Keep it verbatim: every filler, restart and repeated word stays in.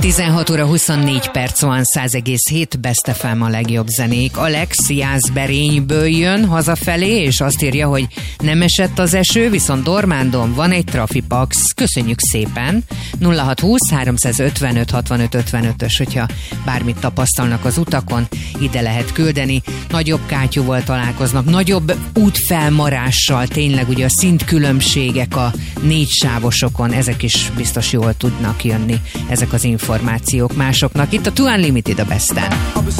tizenhat óra huszonnégy perc van, száz egész hét Best ef em a legjobb zenék. Alex Jászberényből jön hazafelé, és azt írja, hogy nem esett az eső, viszont Dormándon van egy trafipax. Köszönjük szépen. nulla hat húsz háromszázötvenöt hatvanöt ötvenötös, hogyha bármit tapasztalnak az utakon, ide lehet küldeni. Nagyobb kátyúval találkoznak, nagyobb útfelmarással, tényleg ugye a szintkülönbségek a négy sávosokon, ezek is biztos jól tudnak jönni, ezek az információk másoknak. Itt a Two Unlimited a Besten.